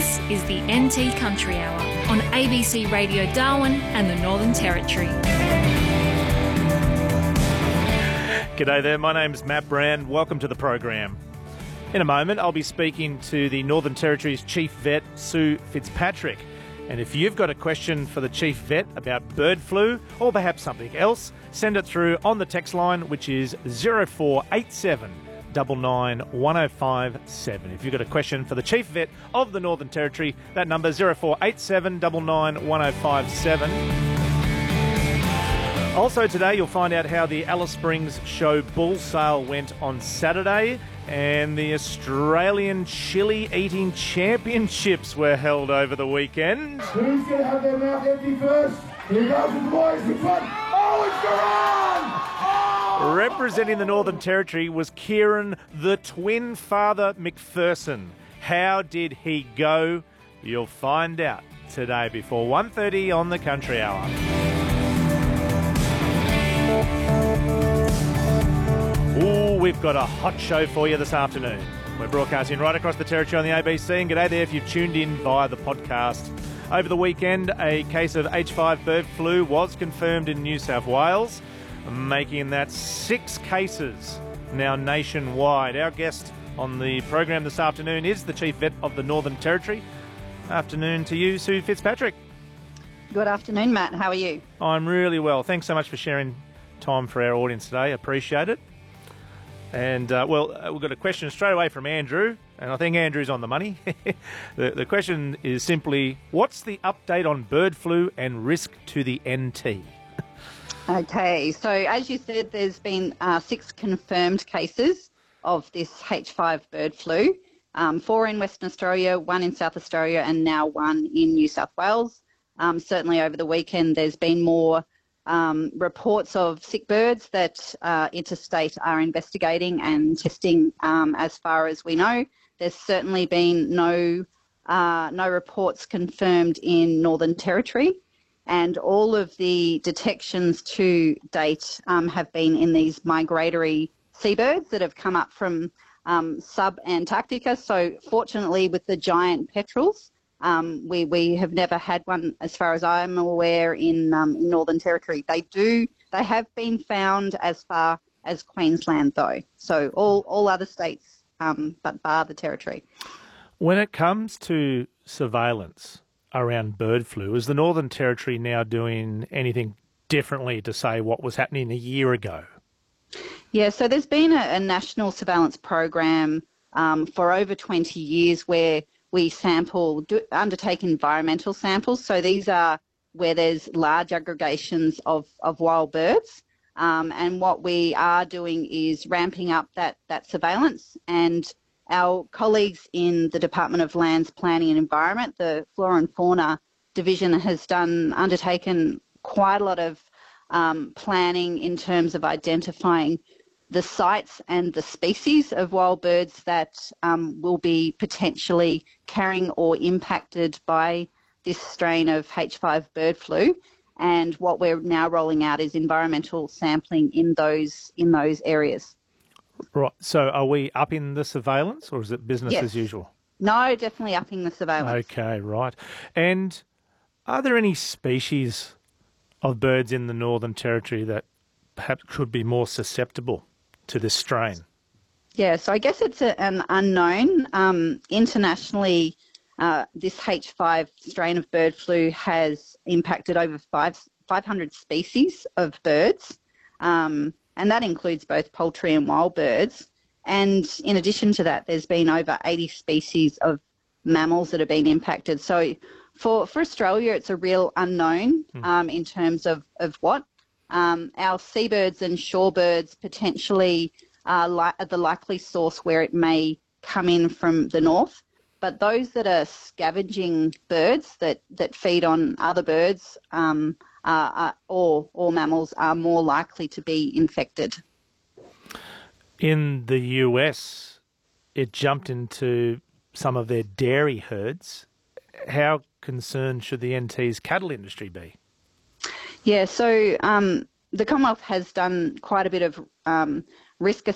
This is the NT Country Hour on ABC Radio Darwin and the Northern Territory. G'day there, my name's Matt Brand. Welcome to the program. In a moment, I'll be speaking to the Northern Territory's Chief Vet, Sue Fitzpatrick. And if you've got a question for the Chief Vet about bird flu or perhaps something else, send it through on the text line, which is 0487 99 1057. If you've got a question for the Chief Vet of the Northern Territory, that number is 0487 99 1057. Also today, you'll find out how the Alice Springs Show bull sale went on Saturday, and the Australian Chili Eating Championships were held over the weekend. Who's going to have their mouth empty first? Here goes the boys in front. Oh, it's Duran! Oh! Representing the Northern Territory was Kieran the Twin Father McPherson. How did he go? You'll find out today before 1:30 on the Country Hour. Ooh, we've got a hot show for you this afternoon. We're broadcasting right across the territory on the ABC, and g'day there if you've tuned in via the podcast. Over the weekend, a case of H5 bird flu was confirmed in New South Wales, making that 6 cases now nationwide. Our guest on the program this afternoon is the Chief Vet of the Northern Territory. Afternoon to you, Sue Fitzpatrick. Good afternoon, Matt. How are you? I'm really well. Thanks so much for sharing time for our audience today. Appreciate it. And, we've got a question straight away from Andrew, and I think Andrew's on the money. The question is simply, what's the update on bird flu and risk to the NT? Okay, so as you said, there's been 6 confirmed cases of this H5 bird flu, 4 in Western Australia, 1 in South Australia, and now 1 in New South Wales. Certainly over the weekend, there's been more reports of sick birds that Interstate are investigating and testing. As far as we know, there's certainly been no reports confirmed in Northern Territory, and all of the detections to date have been in these migratory seabirds that have come up from sub-Antarctica. So fortunately, with the giant petrels, we have never had one, as far as I'm aware, in Northern Territory. They have been found as far as Queensland, though. So all other states, but bar the Territory. When it comes to surveillance around bird flu, is the Northern Territory now doing anything differently to say what was happening a year ago? Yeah, so there's been a national surveillance program for over 20 years where we undertake environmental samples. So these are where there's large aggregations of wild birds. And what we are doing is ramping up that surveillance. And our colleagues in the Department of Lands, Planning and Environment, the Flora and Fauna Division, has undertaken quite a lot of planning in terms of identifying the sites and the species of wild birds that will be potentially carrying or impacted by this strain of H5 bird flu. And what we're now rolling out is environmental sampling in those areas. Right. So are we upping the surveillance, or is it business as usual? No, definitely upping the surveillance. Okay, right. And are there any species of birds in the Northern Territory that perhaps could be more susceptible to this strain? Yeah, so I guess it's an unknown. Internationally, this H5 strain of bird flu has impacted over 500 species of birds, and that includes both poultry and wild birds. And in addition to that, there's been over 80 species of mammals that have been impacted. So for Australia, it's a real unknown in terms of what. Our seabirds and shorebirds potentially are the likely source where it may come in from the north. But those that are scavenging birds that feed on other birds or mammals are more likely to be infected. In the US, it jumped into some of their dairy herds. How concerned should the NT's cattle industry be? Yeah, so the Commonwealth has done quite a bit of risk